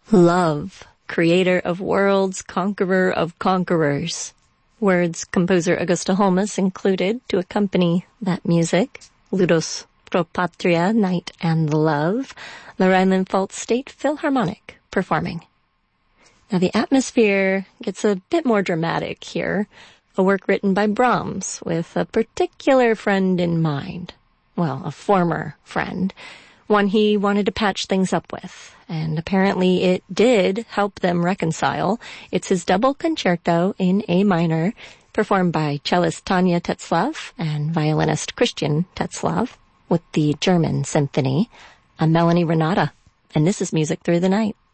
Love, creator of worlds, conqueror of conquerors. Words composer Augusta Holmes included to accompany that music. Ludus pro Patria, Night and Love. The Rhineland-Pfalz State Philharmonic performing. Now the atmosphere gets a bit more dramatic here. A work written by Brahms with a particular friend in mind. Well, a former friend. One he wanted to patch things up with. And apparently it did help them reconcile. It's his double concerto in A minor, performed by cellist Tanya Tetzlaff and violinist Christian Tetzlaff with the German Symphony. I'm Melanie Renata, and this is Music Through the Night.